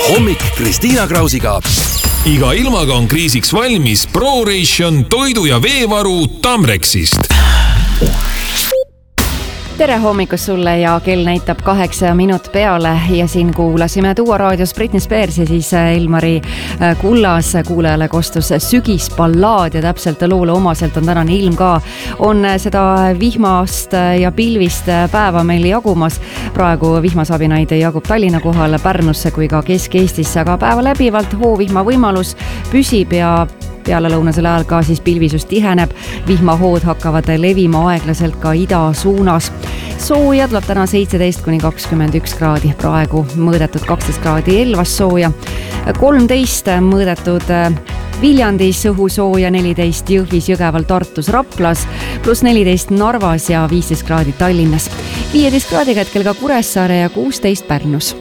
Hommik Kristiina Krausiga. Iga ilmaga on kriisiks valmis ProRation toidu- ja veevaru Tamrexist. Tere hommikust sulle ja kell näitab 8 minut peale ja siin kuulasime Duo raadios Britney Spears ja siis Ilmari Kullas kuulajale kostus sügisballaad ja täpselt loole omaselt on tänane ilm ka. On seda vihmast ja pilvist päeva meil jagumas. Praegu vihmasabinaid jagub Tallinna kohal Pärnusse kui ka Kesk-Eestisse, aga päeva läbivalt hoovihma võimalus püsib ja peale lõunasel ajal ka siis pilvisus tiheneb. Vihmahood hakkavad levima aeglaselt ka ida suunas. Sooja tuleb täna 17-21 kraadi, praegu mõõdetud 12 kraadi Elvas sooja, 13 mõõdetud Viljandis õhusooja, 14 Jõhvis, Jõgeval, Tartus, Raplas, pluss 14 Narvas ja 15 kraadi Tallinnas. 15 kraadiga hetkel ka Kuressaare ja 16 Pärnus.